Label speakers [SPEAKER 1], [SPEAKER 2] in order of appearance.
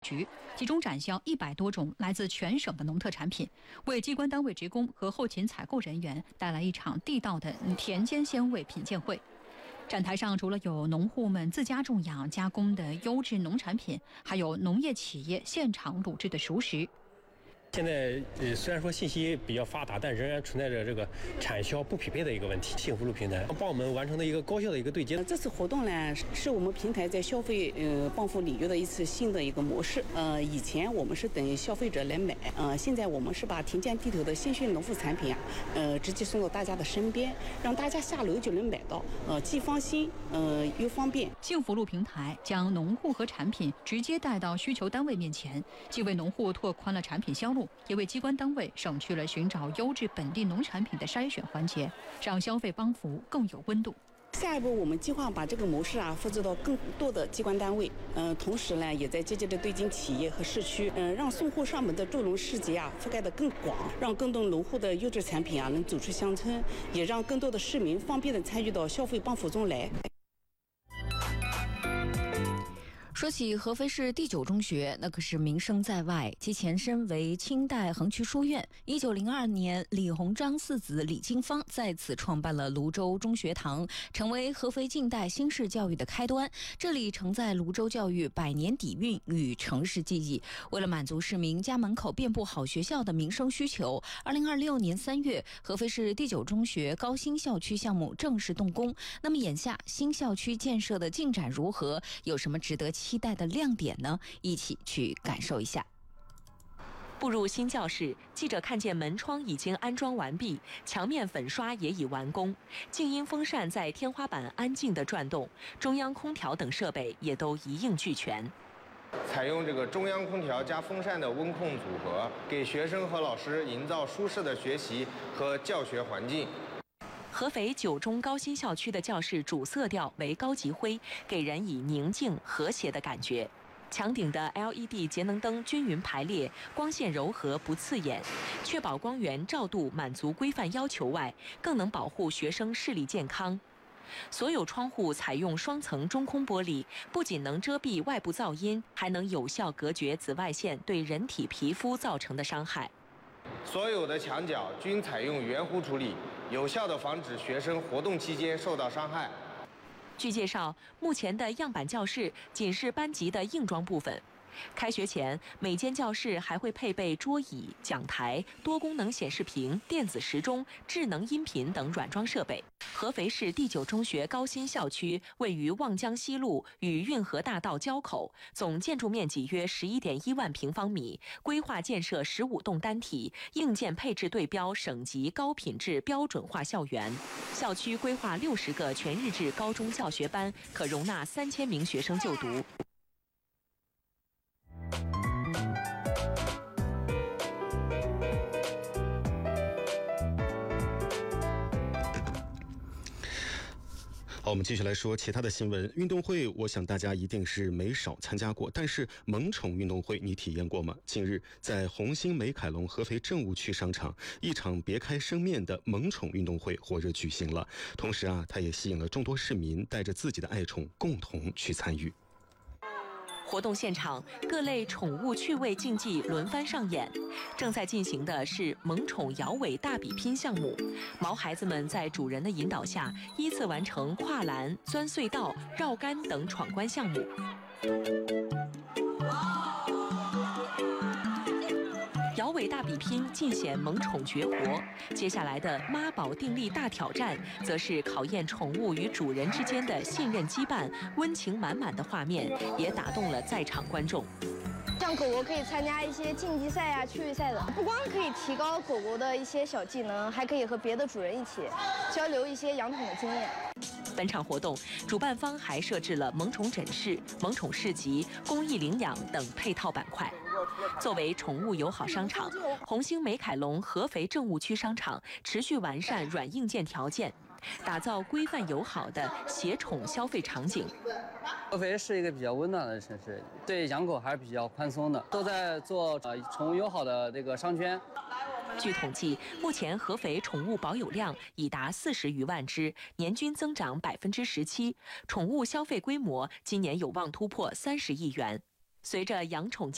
[SPEAKER 1] 局，集中展销100多种来自全省的农特产品，为机关单位职工和后勤采购人员带来一场地道的田间鲜味品鉴会。展台上除了有农户们自家种养加工的优质农产品，还有农业企业现场卤制的熟食。
[SPEAKER 2] 现在虽然说信息比较发达，但仍然存在着这个产销不匹配的一个问题。幸福路平台帮我们完成的一个高效的一个对接。
[SPEAKER 3] 这次活动呢，是我们平台在消费帮扶领域的一次新的一个模式。以前我们是等消费者来买，现在我们是把田间地头的新鲜农副产品直接送到大家的身边，让大家下楼就能买到，既放心又方便。
[SPEAKER 1] 幸福路平台将农户和产品直接带到需求单位面前，既为农户拓宽了产品销路，也为机关单位省去了寻找优质本地农产品的筛选环节，让消费帮扶更有温度。
[SPEAKER 3] 下一步，我们计划把这个模式复制到更多的机关单位，同时呢，也在积极的对接企业和社区，让送货上门的助农市集覆盖得更广，让更多农户的优质产品能走出乡村，也让更多的市民方便的参与到消费帮扶中来。
[SPEAKER 4] 说起合肥市第9中学，那可是名声在外，其前身为清代横渠书院。1902年，李鸿章4子李经方在此创办了泸州中学堂，成为合肥近代新式教育的开端。这里承载泸州教育100年底蕴与城市记忆。为了满足市民家门口遍布好学校的民生需求，2026年3月，合肥市第9中学高新校区项目正式动工。那么眼下新校区建设的进展如何？有什么值得期待的亮点呢？一起去感受一下。
[SPEAKER 5] 步入新教室，记者看见门窗已经安装完毕，墙面粉刷也已完工，静音风扇在天花板安静地转动，中央空调等设备也都一应俱全。
[SPEAKER 6] 采用这个中央空调加风扇的温控组合，给学生和老师营造舒适的学习和教学环境。
[SPEAKER 5] 合肥9中高新校区的教室主色调为高级灰，给人以宁静和谐的感觉。墙顶的 LED 节能灯均匀排列，光线柔和不刺眼，确保光源照度满足规范要求外，更能保护学生视力健康。所有窗户采用双层中空玻璃，不仅能遮蔽外部噪音，还能有效隔绝紫外线对人体皮肤造成的伤害。
[SPEAKER 6] 所有的墙角均采用圆弧处理，有效地防止学生活动期间受到伤害。
[SPEAKER 5] 据介绍，目前的样板教室仅是班级的硬装部分。开学前，每间教室还会配备桌椅、讲台、多功能显示屏、电子时钟、智能音频等软装设备。合肥市第9中学高新校区位于望江西路与运河大道交口，总建筑面积约11.1万平方米，规划建设15栋单体，硬件配置对标省级高品质标准化校园。校区规划60个全日制高中教学班，可容纳3000名学生就读。
[SPEAKER 7] 好，我们继续来说其他的新闻。运动会，我想大家一定是没少参加过，但是萌宠运动会你体验过吗？近日，在红星美凯龙合肥政务区商场，一场别开生面的萌宠运动会火热举行了。同时它也吸引了众多市民带着自己的爱宠共同去参与。
[SPEAKER 5] 活动现场，各类宠物趣味竞技轮番上演。正在进行的是萌宠摇尾大比拼项目，毛孩子们在主人的引导下，依次完成跨栏、钻隧道、绕杆等闯关项目。摇尾大比拼尽显萌宠绝活，接下来的妈宝定力大挑战，则是考验宠物与主人之间的信任羁绊，温情满满的画面也打动了在场观众。
[SPEAKER 8] 像狗狗可以参加一些竞技赛啊、趣味赛的，不光可以提高狗狗的一些小技能，还可以和别的主人一起交流一些养宠的经验。
[SPEAKER 5] 本场活动，主办方还设置了萌宠诊室、萌宠市集、公益领养等配套板块。作为宠物友好商场，红星美凯龙合肥政务区商场持续完善软硬件条件，打造规范友好的携宠消费场景。
[SPEAKER 9] 合肥是一个比较温暖的城市，对养狗还是比较宽松的，都在做宠物友好的这个商圈。
[SPEAKER 5] 据统计，目前合肥宠物保有量已达40余万只，年均增长17%，宠物消费规模今年有望突破30亿元。随着养宠